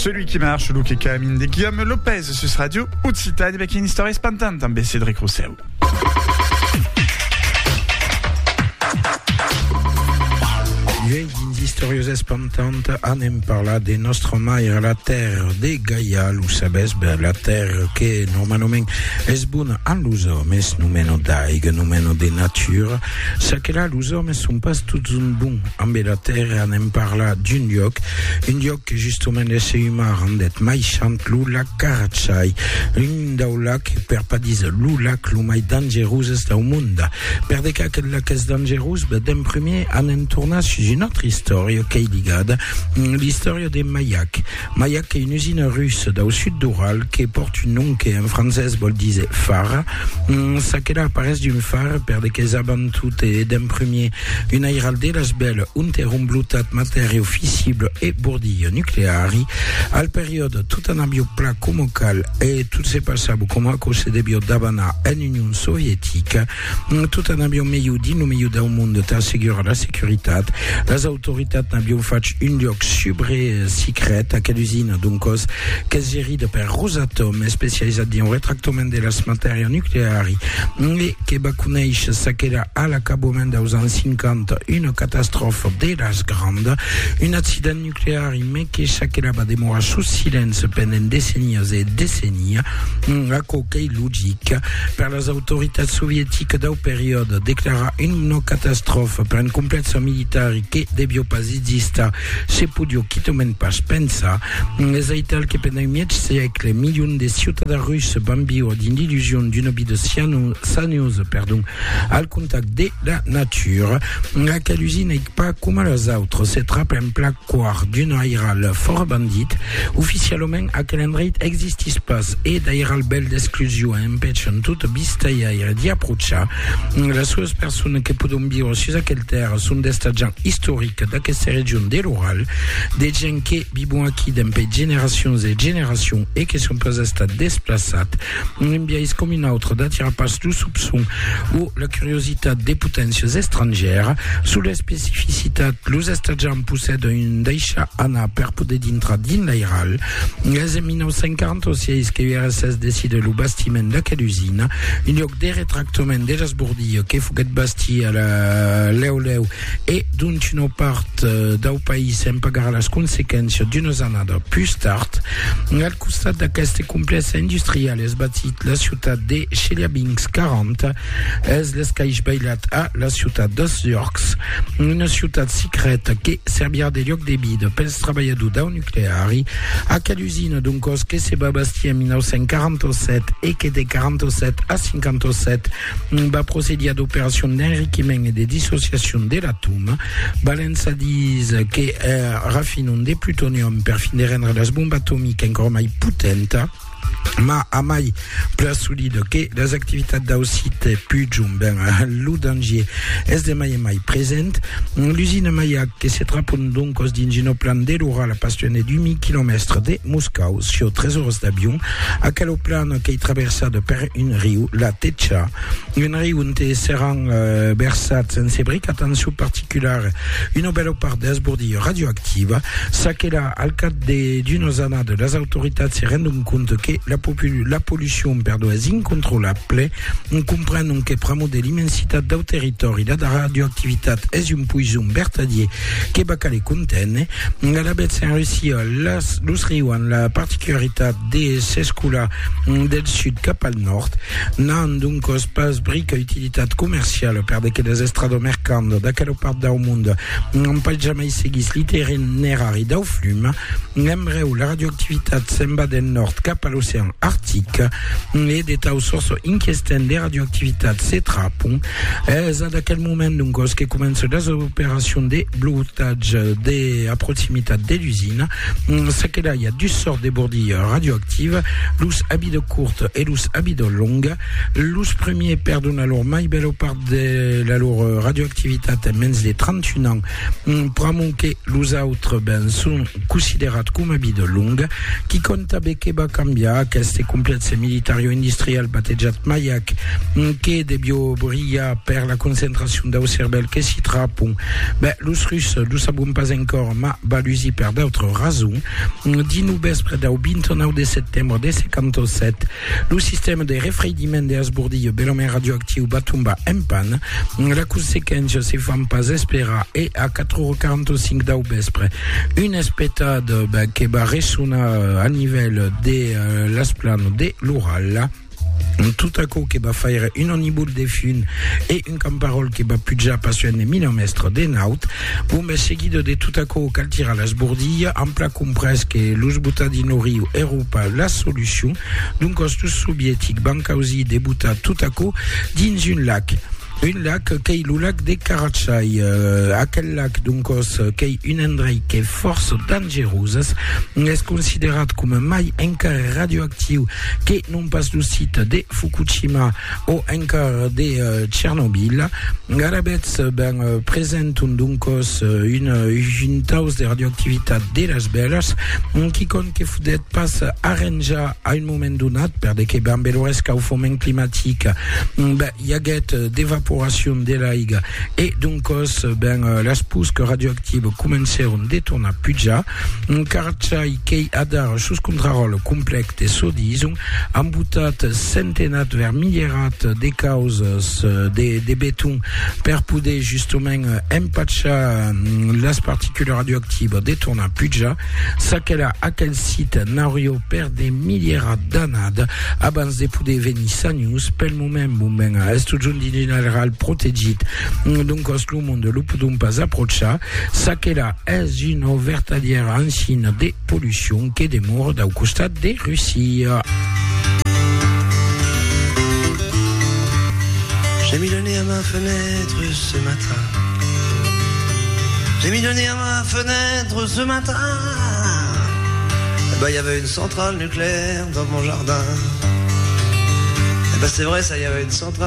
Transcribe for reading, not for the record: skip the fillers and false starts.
Celui qui marche, Luc et Camine de Guillaume Lopez, sur ce radio, Utsitani, avec une histoire espantante, en Cédric Rousseau. Dins historios espantantes anem parlar de nostra mare, la terra de Gaia, lo sabes, la terra che normalment és bona a los homes, numeno d'aigua, numeno de natura, sa che là los homes son pas tots un bon, amb la terra anem parlar d'un lloc que justament l'essere humà rendet mai chant lo lac Karachay, un dau lac, per pas dir lo lac lo mai dangerós del món. Per de que aquest lac és dangerós, d'en primer anem tornar sur une autre histoire qui est ligée, l'histoire de Mayak. Mayak est une usine russe au sud d'Ural qui porte un nom qui en français veut dire phare. Ça qui là apparaît d'un phare per de qu'ils abandonnent tout et d'en premier une aéral de las belles interromplutat matériaux fissibles et bourdilles nucléari. À la période tout en abio plat comme cal et tout s'est passé comme à cause des bio d'Habana en Union soviétique. Tout en abio meilleur din au milieu d'un monde t'assegure la sécurité. Les autorités n'ont fait un lieu super secret à quelle usine donc qu'est gérée par Rosatom spécialisée dans le rétractement de la matière nucléaire et qui bakuneish ça qu'elle a à l'acabement dans ans 50 une catastrophe de las grande un accident nucléaire mais qui chaque là va démorer sous silence pendant décennies et décennies à coquille logique par les autorités soviétiques dans la période déclara une catastrophe par une complexe militaire che debbio pasizista se podio chitomen pas pensa les aital che pendant un siècle millions de cittadins russes bambio d'illusion d'une vie de saneuse al contact de la nature laquelle usine n'est pas comme les autres se trappe en plat quart d'une aérale fort bandite officiellement à quel endroit existe pas et d'aéral belle d'exclusion empêchant toute bistaia di approccia la seule personne che podom vivre sur quelle terre sont des stagioni historiques d'aquesta regione de l'Ural, des gens qui vivent aquí depuis générations et générations et qui sont pas estat déplacés, un biais comme une autre d'attirer pas le soupçon ou la curiosité des potences étrangères, sous la spécificité, les stagioni possèdent une daïcha ana per poder dintre din l'airal. Les 1946 que l'URSS décide le bastiment d'aquella usine, un lloc de retractement de les bourdilles qui fut basti à la Leu et dont une part del país en pagar les conseqüències d'unes anades plus tard. Al costat d'aquest complex industrial és batit la ciutat de Chelyabinsk 40, és l'escaix bailat a la ciutat d'Osyorks, una ciutat secreta que servia de lloc de vida pels treballadors del nucleari. Aquella usina d'un cos que se va bastir en 1947 i que de 47 a 57 va procedir a d'operacions d'enriquiment i de dissociació de l'àtom. Valença diz que raffinano de plutonium per fin de rendre les bombes atomiques encore mai potentes, ma a mai plus solide que les activités d'aucite pujum ben l'udanger est de mai présente. L'usine Mayak que se trapone donc aux d'ingénoplan de l'Ural passionné du 1000 km de Moscou sur 13 heures d'avion à quel plan qui traverse de per une riu la Techa une riu où te serrant versat sense brique attention particulière une belle part d'esbourdilles radioactives ça que là al cadre d'une zone de les autorités se rendent compte que la pollution perdo és incontrolable. On comprend que pramo de l'immensità del territori la radioactivitat és un poison vertadier que va cale contene. La bet en Russia los riuan la particularitat de s'escula del sud cap al nord n'han donc pas brica utilitat comercial per de que les estrado mercando d'aquella part del món n'han pas jamais seguis l'itinerari del flum. L'embreu la radioactivitat se'n va del nord cap a l'océan Arctique et des taux sources inquiétantes de radioactivité se trapont. C'est à quel moment donc que commencent les opérations de bloutage à proximité de l'usine. C'est que là il y a deux sortes de bourdilles radioactives, l'us habide courte et l'us habide longue. L'us premier perdent alors mai belle part de la leur radioactivité à mens de 31 ans. Pramo que l'us autres ben sont considérés comme habide longue qui compte avec que va cambier Silla, queste complesse militario-industrial batejat Maiac, che debio brilla per la concentration d'au cervel che si trapon. Los Russes, lo sabon pas encore, ma balusi per d'autres raisons. Dinu vespre d'au 29 de septembre de 57, le système de refreidiment de Asbourdille Belhomme radioactif batumba en panne. La conséquence se fa pas espera et à 4h45 d'au vespre, une espetade che va ressona a nivell de l'asplano de l'Ural. Tout à coup qui va faire une oniboule de fun et une camparole qui va plus déjà passionner minomestre des nautes pour me seguido de tout à coup caltira la sbourdille en plat presque l'us butadino rio Europa la solution donc os soviétique bancausi débuta tout à coup dans une lac. Un lac qui est le lac de Karachay. Aquel lac, donc, qui est une endroit qui est force dangereuse, est considéré comme mai encore radioactif, qui non passe du site de Fukushima ou encore de Tchernobyl. Garabets, présente donc une tasse de radioactivité de las Bellas, qui compte que Foudet passe arrangé à un moment donné, per de que beloresca au foment climatique, y a d'évaporation de l'aigua et donc las pusques radioactives començaron a détourner Puja Karachay qui adar sous contrôle complet de sodisme embutat centenat vers milierat de causes de béton per poder justement empatchar las particules radioactives détourner Puja ça qu'elle a à quel site nario per des milierat d'anades abans de poder venir sa news pel moment estudjon general protégit donc le monde le pouvons pas approcher ça qu'elle a est une vertadière ancienne de pollution qui démord au costat de Russie. J'ai mis le nez à ma fenêtre ce matin. J'ai mis le nez à ma fenêtre ce matin. Il y avait une centrale nucléaire dans mon jardin. C'est vrai, ça, il y avait une centrale